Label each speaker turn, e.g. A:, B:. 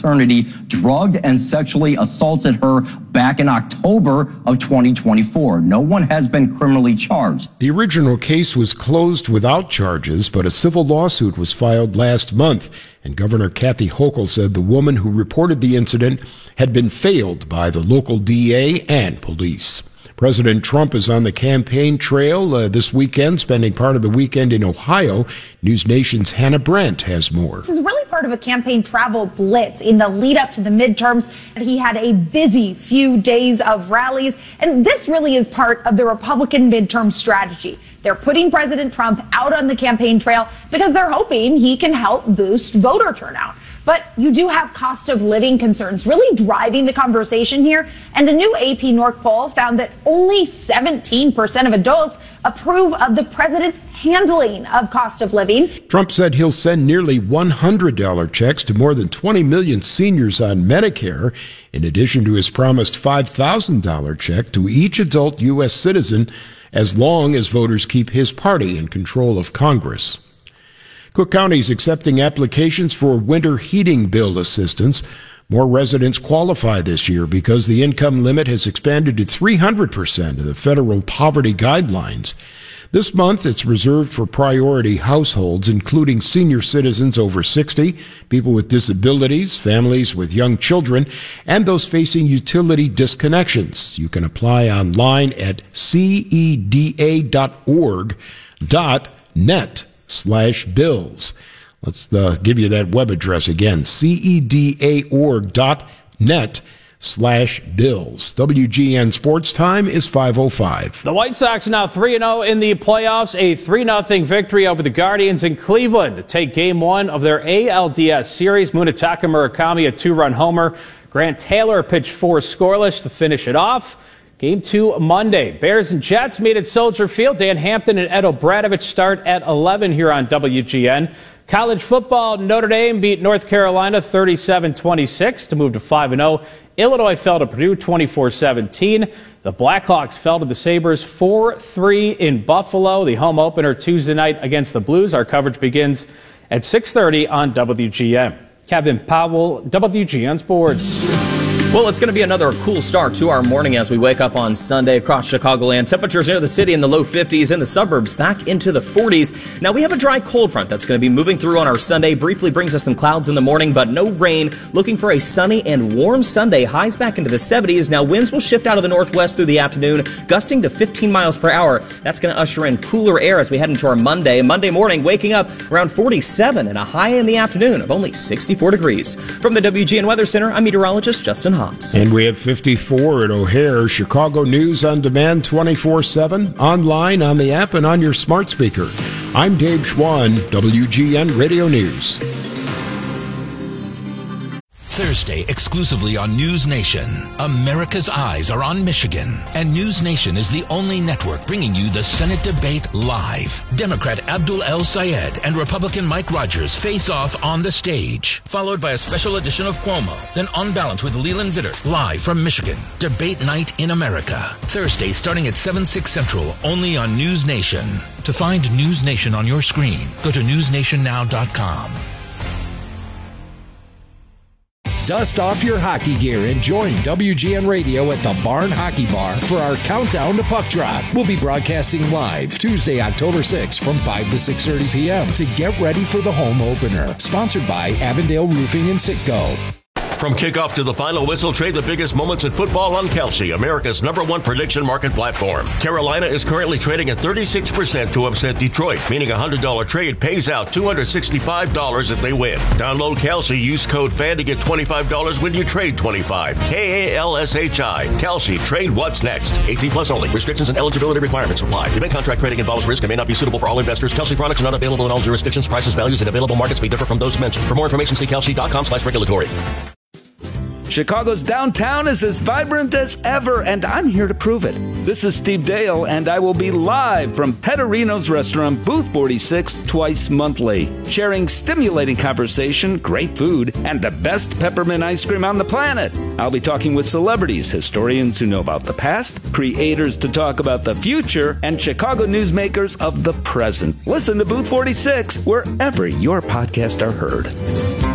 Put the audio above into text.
A: fraternity drugged and sexually assaulted her back in October of 2024. No one has been criminally charged.
B: The original case was closed without charges, but a civil lawsuit was filed last month, and Governor Kathy Hochul said the woman who reported the incident had been failed by the local DA and police. President Trump is on the campaign trail this weekend, spending part of the weekend in Ohio. News Nation's Hannah Brent has more.
C: This is really part of a campaign travel blitz in the lead up to the midterms. He had a busy few days of rallies, and this really is part of the Republican midterm strategy. They're putting President Trump out on the campaign trail because they're hoping he can help boost voter turnout. But you do have cost of living concerns really driving the conversation here. And a new AP North poll found that only 17% of adults approve of the president's handling of cost of living.
B: Trump said he'll send nearly $100 checks to more than 20 million seniors on Medicare, in addition to his promised $5,000 check to each adult U.S. citizen, as long as voters keep his party in control of Congress. Cook County is accepting applications for winter heating bill assistance. More residents qualify this year because the income limit has expanded to 300% of the federal poverty guidelines. This month, it's reserved for priority households, including senior citizens over 60, people with disabilities, families with young children, and those facing utility disconnections. You can apply online at ceda.org.net/bills. Let's give you that web address again, ceda.org.net/bills. WGN Sports Time is 5:05.
D: The White Sox are now 3-0 in the playoffs, a 3-0 victory over the Guardians in Cleveland to take Game 1 of their ALDS series. Munetaka Murakami, a 2-run homer. Grant Taylor pitched 4 scoreless to finish it off. Game 2 Monday. Bears and Jets meet at Soldier Field. Dan Hampton and Ed O'Bradovich start at 11 here on WGN. College football, Notre Dame beat North Carolina 37-26 to move to 5-0. Illinois fell to Purdue 24-17. The Blackhawks fell to the Sabres 4-3 in Buffalo. The home opener Tuesday night against the Blues. Our coverage begins at 6:30 on WGN. Kevin Powell, WGN Sports.
E: Well, it's going to be another cool start to our morning as we wake up on Sunday across Chicagoland. Temperatures near the city in the low 50s, in the suburbs back into the 40s. Now, we have a dry cold front that's going to be moving through on our Sunday. Briefly brings us some clouds in the morning, but no rain. Looking for a sunny and warm Sunday. Highs back into the 70s. Now, winds will shift out of the northwest through the afternoon, gusting to 15 miles per hour. That's going to usher in cooler air as we head into our Monday. Monday morning, waking up around 47 and a high in the afternoon of only 64 degrees. From the WGN Weather Center, I'm meteorologist Justin Hobbs.
B: And we have 54 at O'Hare. Chicago News on demand 24/7, online, on the app, and on your smart speaker. I'm Dave Schwann, WGN Radio News.
F: Thursday, exclusively on News Nation. America's eyes are on Michigan, and News Nation is the only network bringing you the Senate debate live. Democrat Abdul El-Sayed and Republican Mike Rogers face off on the stage, followed by a special edition of Cuomo, then On Balance with Leland Vittert, live from Michigan. Debate night in America. Thursday, starting at 7/6 Central, only on News Nation. To find News Nation on your screen, go to newsnationnow.com.
G: Dust off your hockey gear and join WGN Radio at the Barn Hockey Bar for our countdown to puck drop. We'll be broadcasting live Tuesday, October 6th from 5 to 6:30 p.m. to get ready for the home opener. Sponsored by Avondale Roofing and Citgo.
H: From kickoff to the final whistle, trade the biggest moments in football on Kalshi, America's #1 prediction market platform. Carolina is currently trading at 36% to upset Detroit, meaning a $100 trade pays out $265 if they win. Download Kalshi, use code FAN to get $25 when you trade $25. KALSHI. Kalshi, trade what's next. 18 plus only. Restrictions and eligibility requirements apply. Event contract trading involves risk and may not be suitable for all investors. Kalshi products are not available in all jurisdictions. Prices, values, and available markets may differ from those mentioned. For more information, see kalshi.com/regulatory.
I: Chicago's downtown is as vibrant as ever, and I'm here to prove it. This is Steve Dale, and I will be live from Petterino's Restaurant, Booth 46, twice monthly, sharing stimulating conversation, great food, and the best peppermint ice cream on the planet. I'll be talking with celebrities, historians who know about the past, creators to talk about the future, and Chicago newsmakers of the present. Listen to Booth 46 wherever your podcasts are heard.